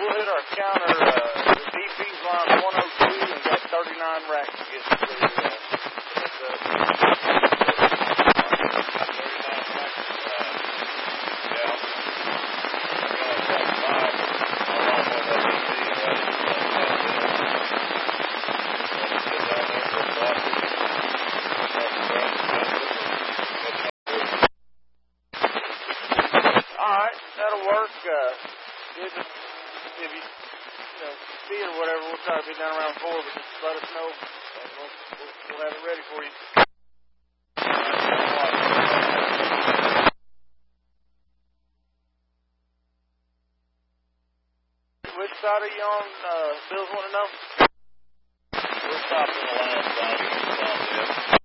we'll hit our counter. The DP's line 102 and got 39 racks to get to. If you see it or whatever, we'll try to be down around 4, but just let us know, and we'll have it ready for you. Which side are you on, Bill's want to know? We're stopping the land side.